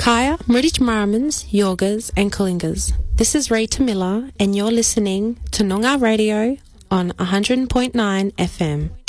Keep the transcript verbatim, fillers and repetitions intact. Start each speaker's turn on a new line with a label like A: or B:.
A: Kaya, Mridich Maramans, Yogas and Kalingas. This is Rita Miller and you're listening to Noongar Radio on one hundred point nine F M.